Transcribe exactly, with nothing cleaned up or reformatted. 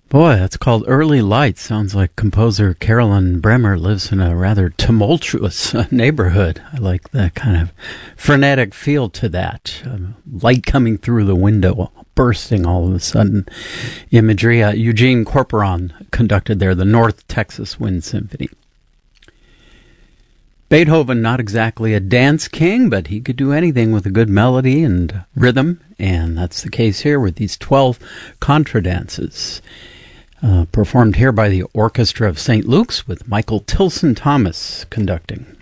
Boy, that's called Early Light. Sounds like composer Carolyn Bremer lives in a rather tumultuous uh, neighborhood. I like the kind of frenetic feel to that. Um, light coming through the window, bursting all of a sudden. Imagery. Uh, Eugene Corporon conducted there the North Texas Wind Symphony. Beethoven, not exactly a dance king, but he could do anything with a good melody and rhythm, and that's the case here with these twelve contradances. Uh, performed here by the Orchestra of Saint Luke's with Michael Tilson Thomas conducting.